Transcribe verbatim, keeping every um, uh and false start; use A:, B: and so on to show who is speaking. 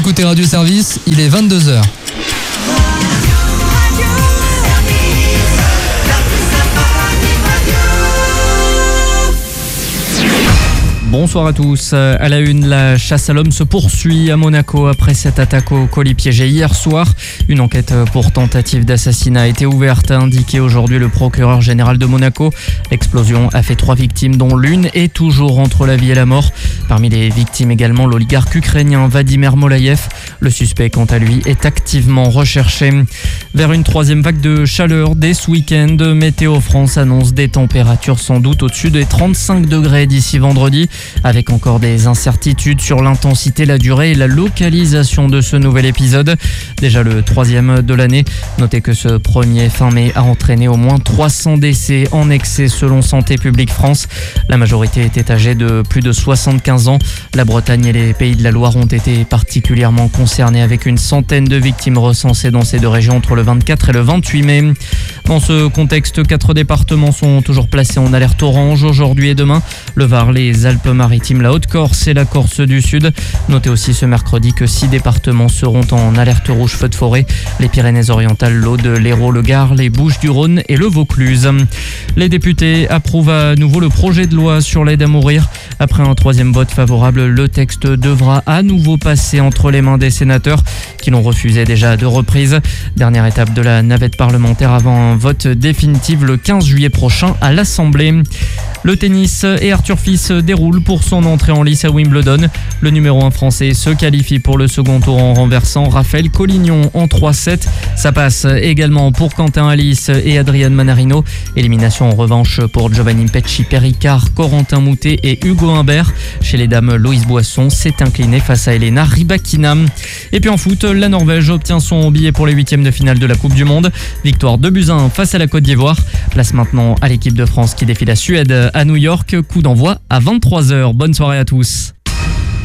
A: écoutez Radio Service, il est vingt-deux heures.
B: Bonsoir à tous. À la une, la chasse à l'homme se poursuit à Monaco après cette attaque au colis piégé hier soir. Une enquête pour tentative d'assassinat a été ouverte, a indiqué aujourd'hui le procureur général de Monaco. L'explosion a fait trois victimes, dont l'une est toujours entre la vie et la mort. Parmi les victimes également l'oligarque ukrainien Vladimir Molaïev. Le suspect, quant à lui, est activement recherché. Vers une troisième vague de chaleur dès ce week-end, Météo France annonce des températures sans doute au-dessus des trente-cinq degrés d'ici vendredi, avec encore des incertitudes sur l'intensité, la durée et la localisation de ce nouvel épisode. Déjà le troisième de l'année. Notez que ce premier fin mai a entraîné au moins trois cents décès en excès selon Santé publique France. La majorité était âgée de plus de soixante-quinze ans. La Bretagne et les Pays de la Loire ont été particulièrement concernés, avec une centaine de victimes recensées dans ces deux régions entre le vingt-quatre et le vingt-huit mai. Dans ce contexte, quatre départements sont toujours placés en alerte orange aujourd'hui et demain. Le Var, les Alpes-Maritimes, la Haute-Corse et la Corse du Sud. Notez aussi ce mercredi que six départements seront en alerte rouge feu de forêt. Les Pyrénées-Orientales, l'Aude, l'Hérault, le Gard, les Bouches-du-Rhône et le Vaucluse. Les députés approuvent à nouveau le projet de loi sur l'aide à mourir. Après un troisième vote favorable, le texte devra à nouveau passer entre les mains des sénateurs qui l'ont refusé déjà à deux reprises. Dernière étape de la navette parlementaire avant un vote définitif le quinze juillet prochain à l'Assemblée. Le tennis et Arthur Fils déroule pour son entrée en lice à Wimbledon. Le numéro un français se qualifie pour le second tour en renversant Raphaël Collignon en trois sept. Ça passe également pour Quentin Halys et Adrian Manarino. Élimination en revanche pour Giovanni Pecci, Péricard, Corentin Moutet et Hugo Humbert. Chez les dames, Loïse Boisson s'est inclinée face à Elena Rybakina. Et puis en foot, la Norvège obtient son billet pour les huitièmes de finale de la Coupe du Monde. Victoire deux buts à un face à la Côte d'Ivoire. Place maintenant à l'équipe de France qui défie la Suède à New York. Coup d'envoi à vingt-trois heures. Bonne soirée à tous.